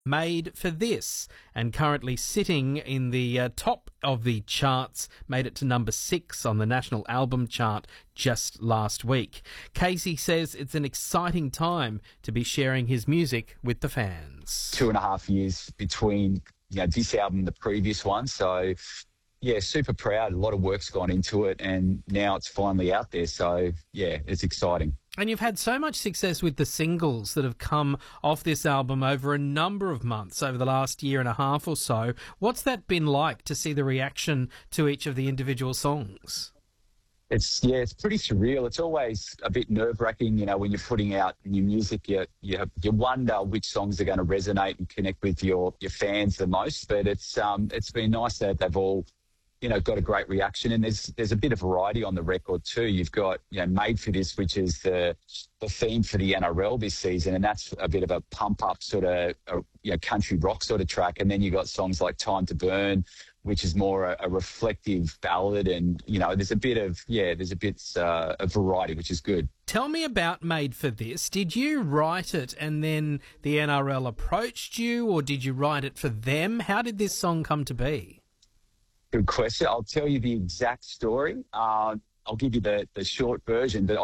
Made for This, and currently sitting in the top of the charts, made it to number 6 on the National Album Chart just last week. Casey says it's an exciting time to be sharing his music with the fans. 2.5 years between this album and the previous one, so yeah, super proud. A lot of work's gone into it, and now it's finally out there, so yeah, it's exciting. And you've had so much success with the singles that have come off this album over a number of months, over the last year and a half or so. What's that been like to see the reaction to each of the individual songs? It's pretty surreal. It's always a bit nerve-wracking, when you're putting out new music. You wonder which songs are going to resonate and connect with your fans the most. But it's been nice that they've all got a great reaction, and there's a bit of variety on the record too. You've got Made for This, which is the theme for the NRL this season, and that's a bit of a pump up sort of country rock sort of track. And then you got songs like Time to Burn, which is more a reflective ballad, and there's a bit of variety, which is good. Tell me about Made for This. Did you write it and then the NRL approached you, or did you write it for them? How did this song come to be? Good question. I'll tell you the exact story. I'll give you the short version, but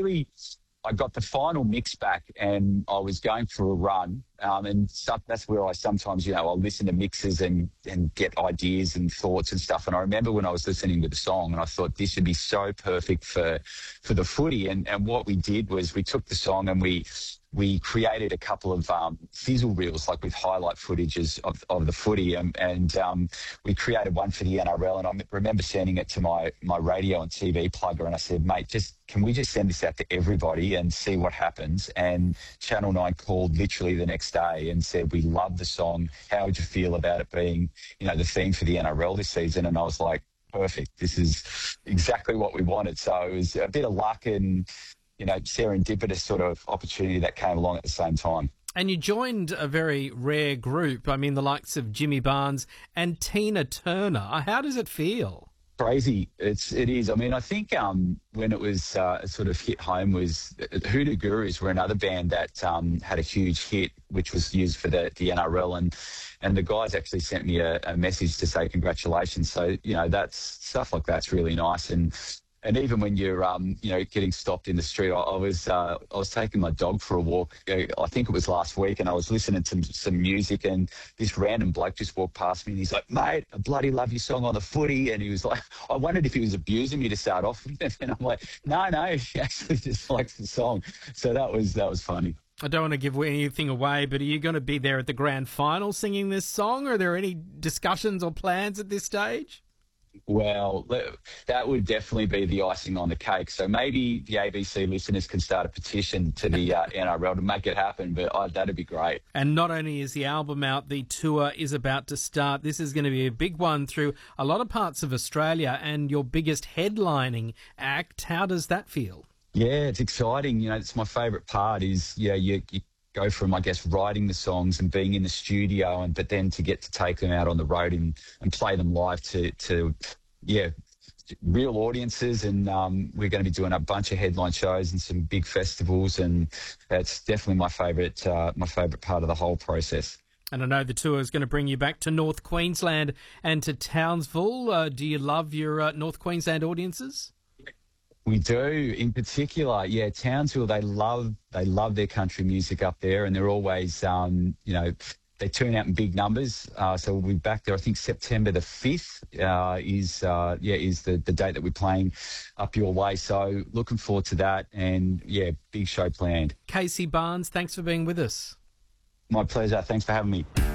I got the final mix back, and I was going for a run, and that's where I sometimes, I'll listen to mixes and get ideas and thoughts and stuff. And I remember when I was listening to the song, and I thought this would be so perfect for the footy. And what we did was we took the song and we created a couple of sizzle reels, like with highlight footages of the footy, and we created one for the NRL. And I remember sending it to my radio and TV plugger, and I said, mate, can we just send this out to everybody and see what happens? And Channel 9 called literally the next day and said, we love the song. How would you feel about it being, the theme for the NRL this season? And I was like, perfect. This is exactly what we wanted. So it was a bit of luck and serendipitous sort of opportunity that came along at the same time. And you joined a very rare group. I mean, the likes of Jimmy Barnes and Tina Turner. How does it feel? Crazy. It is. I mean, I think when it was sort of hit home was Hoodoo Gurus were another band that had a huge hit, which was used for the NRL, and the guys actually sent me a message to say congratulations. So that's stuff like that's really nice. And even when you're, getting stopped in the street, I was taking my dog for a walk. I think it was last week, and I was listening to some music, and this random bloke just walked past me, and he's like, "Mate, I bloody love your song on the footy." And he was like, I wondered if he was abusing me to start off with, and I'm like, no, he actually just likes the song. So that was funny. I don't want to give anything away, but are you going to be there at the grand final singing this song? Are there any discussions or plans at this stage? Well, that would definitely be the icing on the cake. So maybe the ABC listeners can start a petition to the NRL to make it happen, but that'd be great. And not only is the album out, the tour is about to start. This is going to be a big one through a lot of parts of Australia, and your biggest headlining act. How does that feel? Yeah, it's exciting. It's my favourite part is, you go from, I guess, writing the songs and being in the studio, but then to get to take them out on the road and play them live to real audiences. And we're going to be doing a bunch of headline shows and some big festivals, and that's definitely my favourite part of the whole process. And I know the tour is going to bring you back to North Queensland and to Townsville. Do you love your North Queensland audiences? We do, in particular, Townsville. They love their country music up there, and they're always, they turn out in big numbers. So we'll be back there. I think September the 5th is the date that we're playing up your way. So looking forward to that, and big show planned. Casey Barnes, thanks for being with us. My pleasure. Thanks for having me.